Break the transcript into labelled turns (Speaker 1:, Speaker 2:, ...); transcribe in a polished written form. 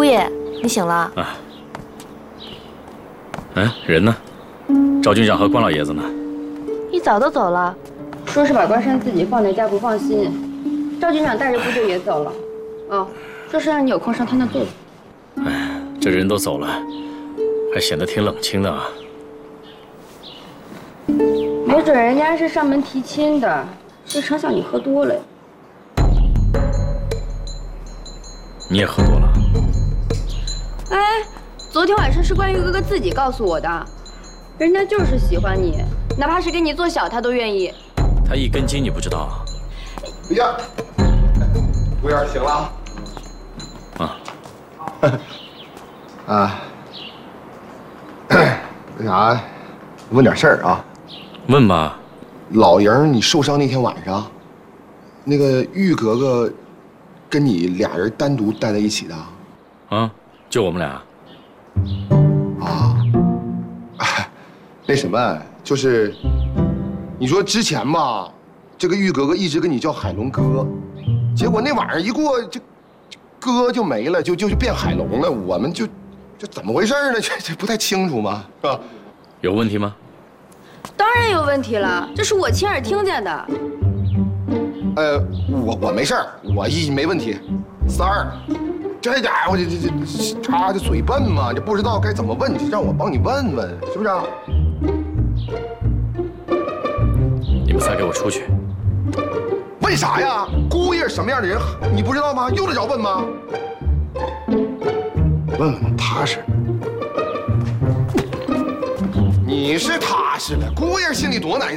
Speaker 1: 姑爷，你醒了？
Speaker 2: 啊。人呢？赵军长和关老爷子呢？
Speaker 1: 一早都走了。
Speaker 3: 说是把关山自己放在家不放心，赵军长带着部队也走了。哦，说是让你有空上他那坐坐。
Speaker 2: 这人都走了，还显得挺冷清的啊。
Speaker 3: 没准人家是上门提亲的，是成想你喝多了。
Speaker 2: 你也喝多了？
Speaker 3: 哎，昨天晚上是关于哥哥自己告诉我的，人家就是喜欢你，哪怕是给你做小，他都愿意。
Speaker 2: 他一根筋你不知道啊？
Speaker 4: 哎呀，服务员醒了
Speaker 2: 啊？
Speaker 4: 啊，那啥，问点事儿啊。
Speaker 2: 问吧。
Speaker 4: 老营，你受伤那天晚上，那个玉格格跟你俩人单独待在一起的？
Speaker 2: 啊，就我们俩。
Speaker 4: 啊，那什么，就是你说之前吧，这个玉格格一直跟你叫海龙哥，结果那晚上一过，这哥就没了，就变海龙了。我们这怎么回事呢？这不太清楚吗？是吧？
Speaker 2: 有问题吗？
Speaker 3: 当然有问题了，这是我亲耳听见的。
Speaker 4: 我没事儿，我没问题。三儿，这家伙这插的嘴笨嘛，这不知道该怎么问，让我帮你问问，是不是？
Speaker 2: 你们仨给我出去！
Speaker 4: 问啥呀？姑爷什么样的人，你不知道吗？用得着问吗？问问踏实。你是踏实了，姑爷心里多难